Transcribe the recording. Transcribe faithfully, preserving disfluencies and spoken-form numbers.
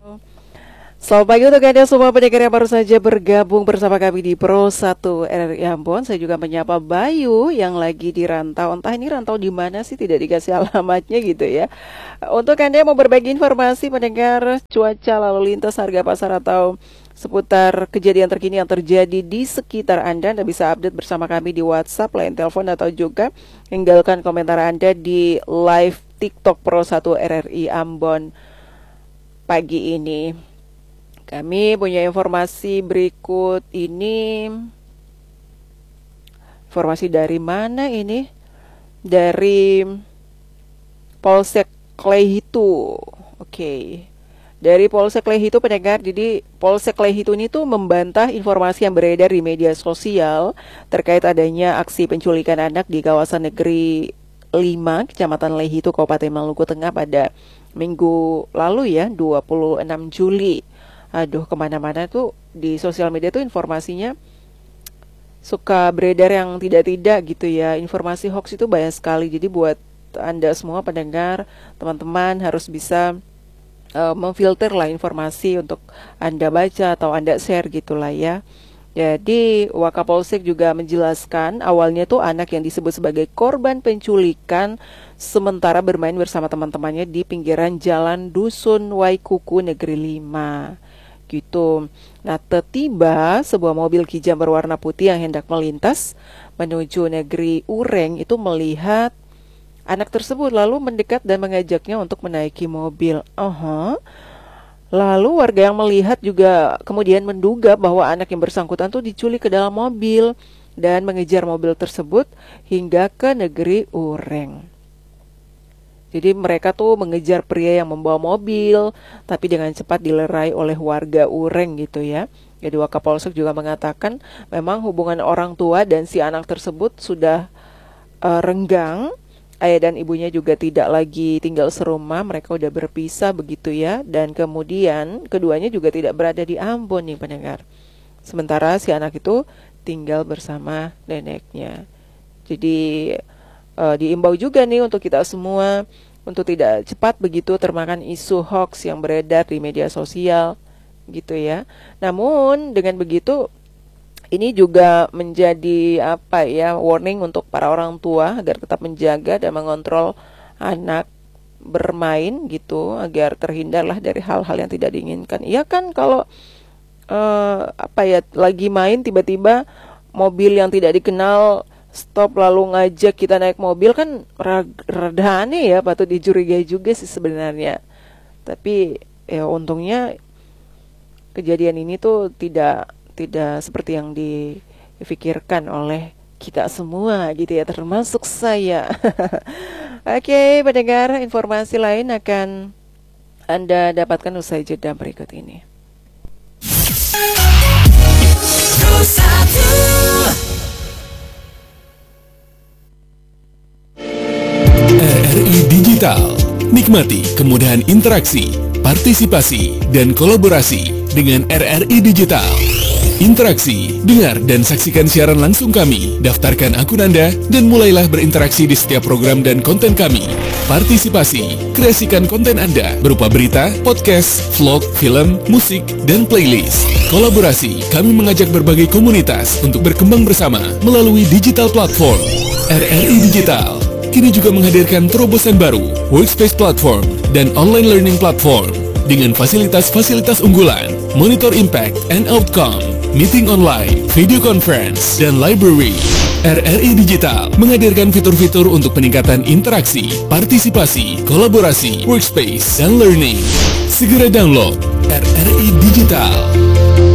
Selamat pagi untuk Anda semua pendengar yang baru saja bergabung bersama kami di Pro satu R R I Ambon. Saya juga menyapa Bayu yang lagi di rantau. Entah ini rantau di mana sih, tidak dikasih alamatnya gitu ya. Untuk Anda yang mau berbagi informasi pendengar cuaca, lalu lintas, harga pasar atau seputar kejadian terkini yang terjadi di sekitar Anda, Anda bisa update bersama kami di WhatsApp, line telepon, atau juga tinggalkan komentar Anda di live TikTok Pro satu R R I Ambon pagi ini. Kami punya informasi berikut ini. Informasi dari mana ini? Dari Polsek Klehitu. Oke. Dari Polsek Klehitu pendengar. Jadi Polsek Klehitu ini tuh membantah informasi yang beredar di media sosial terkait adanya aksi penculikan anak di kawasan Negeri lima, Kecamatan Lehitu, Kabupaten Maluku Tengah pada minggu lalu ya, dua puluh enam Juli. Aduh, kemana-mana tuh di sosial media tuh informasinya suka beredar yang tidak-tidak gitu ya. Informasi hoax itu banyak sekali. Jadi buat Anda semua pendengar, teman-teman harus bisa uh, memfilter lah informasi untuk Anda baca atau Anda share gitulah ya. Jadi Wakapolsek juga menjelaskan awalnya tuh anak yang disebut sebagai korban penculikan sementara bermain bersama teman-temannya di pinggiran jalan Dusun Waikuku Negeri lima. Gitu. Nah, tiba sebuah mobil Kijang berwarna putih yang hendak melintas menuju Negeri Ureng itu melihat anak tersebut lalu mendekat dan mengajaknya untuk menaiki mobil. Aha. Lalu warga yang melihat juga kemudian menduga bahwa anak yang bersangkutan tuh diculik ke dalam mobil dan mengejar mobil tersebut hingga ke Negeri Ureng. Jadi mereka tuh mengejar pria yang membawa mobil, tapi dengan cepat dilerai oleh warga Ureng gitu ya. Jadi Wakapolsek juga mengatakan memang hubungan orang tua dan si anak tersebut sudah uh, renggang. Ayah dan ibunya juga tidak lagi tinggal serumah, mereka udah berpisah begitu ya. Dan kemudian keduanya juga tidak berada di Ambon nih pendengar. Sementara si anak itu tinggal bersama neneknya. Jadi uh, diimbau juga nih untuk kita semua untuk tidak cepat begitu termakan isu hoax yang beredar di media sosial gitu ya. Namun dengan begitu ini juga menjadi apa ya, warning untuk para orang tua agar tetap menjaga dan mengontrol anak bermain gitu agar terhindarlah dari hal-hal yang tidak diinginkan. Iya kan kalau uh, apa ya lagi main tiba-tiba mobil yang tidak dikenal stop lalu ngajak kita naik mobil kan rada aneh ya, patut dicurigai juga sih sebenarnya. Tapi ya untungnya kejadian ini tuh tidak tidak seperti yang difikirkan oleh kita semua gitu ya, termasuk saya. Oke, pendengar, informasi lain akan Anda dapatkan usai jeda berikut ini. R R I Digital. Nikmati kemudahan interaksi, partisipasi, dan kolaborasi dengan R R I Digital. Interaksi, dengar dan saksikan siaran langsung kami, daftarkan akun Anda, dan mulailah berinteraksi di setiap program dan konten kami. Partisipasi, kreasikan konten Anda berupa berita, podcast, vlog, film, musik, dan playlist. Kolaborasi, kami mengajak berbagai komunitas untuk berkembang bersama melalui digital platform. R R I Digital kini juga menghadirkan terobosan baru, workspace platform, dan online learning platform dengan fasilitas-fasilitas unggulan, monitor impact and outcome, meeting online, video conference, dan library. R R I Digital menghadirkan fitur-fitur untuk peningkatan interaksi, partisipasi, kolaborasi, workspace, dan learning. Segera download R R I Digital.